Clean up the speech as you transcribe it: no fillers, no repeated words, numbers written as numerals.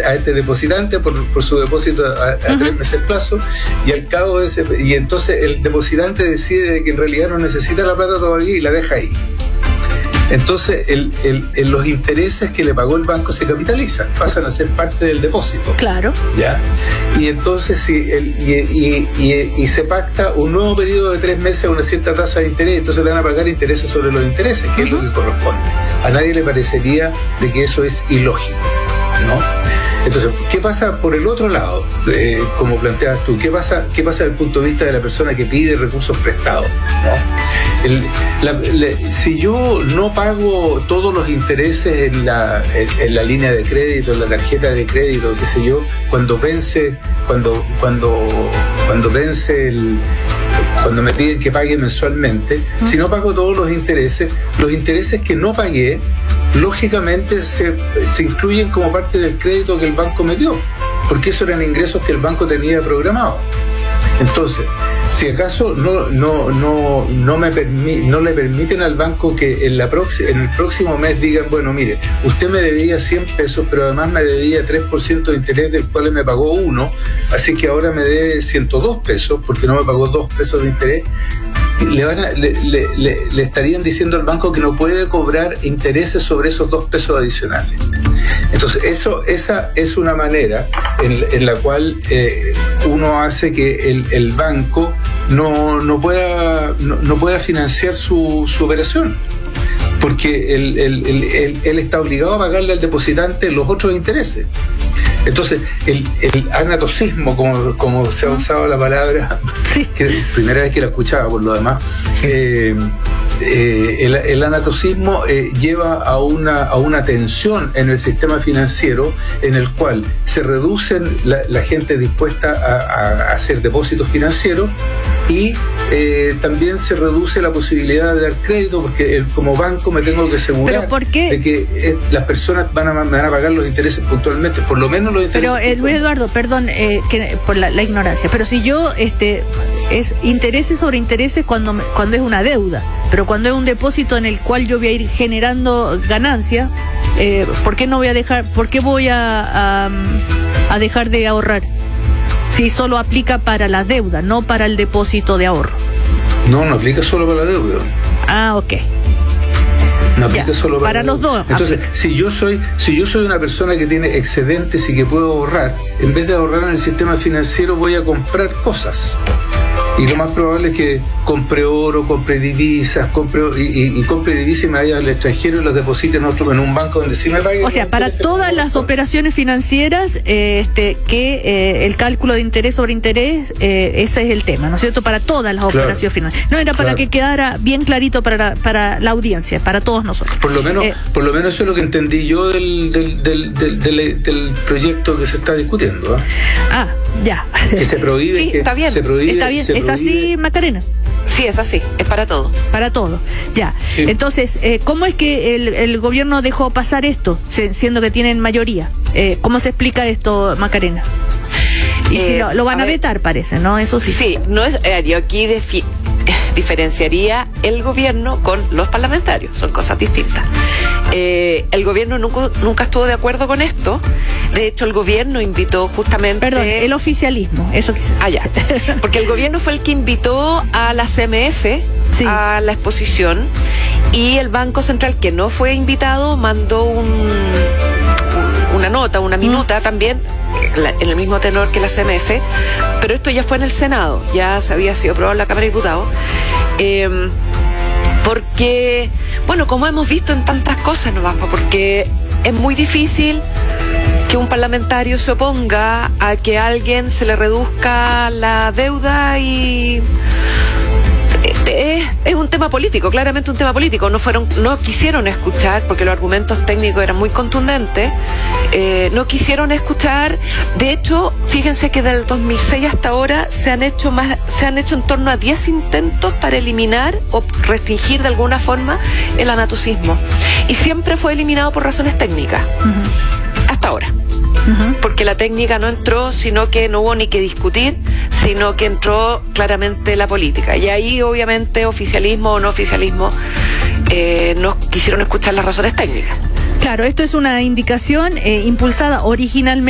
este depositante por su depósito a 3 meses plazo, y al cabo de y entonces el depositante decide que en realidad no necesita la plata todavía y la deja ahí. Entonces los intereses que le pagó el banco se capitalizan, pasan a ser parte del depósito. Claro. ¿Ya? Y entonces se pacta un nuevo periodo de 3 meses a una cierta tasa de interés, entonces le van a pagar intereses sobre los intereses, que es lo que corresponde. A nadie le parecería de que eso es ilógico, ¿no? Entonces, ¿qué pasa por el otro lado? Como planteas tú, ¿qué pasa desde el punto de vista de la persona que pide recursos prestados, ¿no? Si yo no pago todos los intereses en la línea de crédito, en la tarjeta de crédito, qué sé yo, cuando me piden que pague mensualmente, si no pago todos los intereses que no pagué, lógicamente se incluyen como parte del crédito que el banco me dio, porque esos eran ingresos que el banco tenía programado. Entonces, si acaso no le permiten al banco que en el próximo mes digan, bueno, mire, usted me debía 100 pesos, pero además me debía 3% de interés, del cual me pagó 1, así que ahora me debe 102 pesos, porque no me pagó 2 pesos de interés, le estarían diciendo al banco que no puede cobrar intereses sobre esos 2 pesos adicionales. Entonces, esa es una manera en la cual uno hace que el banco no pueda financiar su operación, porque él está obligado a pagarle al depositante los otros intereses. Entonces, el anatocismo, como se ha usado la palabra, sí, que primera vez que la escuchaba por lo demás, el anatocismo lleva a una tensión en el sistema financiero, en el cual se reducen la gente dispuesta a hacer depósitos financieros, y también se reduce la posibilidad de dar crédito, porque como banco me tengo que asegurar de que las personas me van a pagar los intereses puntualmente, por lo menos los intereses. Pero Luis Eduardo, perdón por la ignorancia, pero si yo es intereses sobre intereses cuando es una deuda, pero cuando es un depósito en el cual yo voy a ir generando ganancia, ¿por qué voy a dejar de ahorrar? Si solo aplica para la deuda, no para el depósito de ahorro. No aplica solo para la deuda. Ah, ok. No aplica solo para los dos. Entonces, si yo soy una persona que tiene excedentes y que puedo ahorrar, en vez de ahorrar en el sistema financiero, voy a comprar cosas. Y lo más probable es que compre oro, compre divisas, compre divisas y me vaya al extranjero y los deposite en un banco donde sí me paguen. O sea, para todas las operaciones financieras, que el cálculo de interés sobre interés, ese es el tema, ¿no es cierto? Para todas las operaciones financieras. No era para que quedara bien clarito para la audiencia, para todos nosotros. Por lo menos eso es lo que entendí yo del proyecto que se está discutiendo. Ya. Que se prohíbe. Sí, está bien. Está bien. ¿Es así, Macarena? Sí, es así. Es para todo. Para todo. Ya. Sí. Entonces, ¿cómo es que el gobierno dejó pasar esto, siendo que tienen mayoría? ¿Cómo se explica esto, Macarena? Y si lo van a vetar, parece, ¿no? Eso sí. Sí, no es. Yo aquí diferenciaría el gobierno con los parlamentarios. Son cosas distintas. El gobierno nunca estuvo de acuerdo con esto. De hecho, el gobierno invitó justamente... Perdón, el oficialismo, eso quise decir. Ya. Porque el gobierno fue el que invitó a la CMF a la exposición, y el Banco Central, que no fue invitado, mandó una nota, una minuta también, en el mismo tenor que la CMF, pero esto ya fue en el Senado, ya se había sido aprobado en la Cámara de Diputados. Porque, bueno, como hemos visto en tantas cosas nomás, porque es muy difícil que un parlamentario se oponga a que a alguien se le reduzca la deuda, y es un tema político, claramente un tema político. No quisieron escuchar, porque los argumentos técnicos eran muy contundentes, no quisieron escuchar. De hecho, fíjense que del 2006 hasta ahora se han hecho en torno a 10 intentos para eliminar o restringir de alguna forma el anatocismo, y siempre fue eliminado por razones técnicas. Hasta ahora. Porque la técnica no entró, sino que no hubo ni que discutir, sino que entró claramente la política. Y ahí, obviamente, oficialismo o no oficialismo, no quisieron escuchar las razones técnicas. Claro, esto es una indicación impulsada originalmente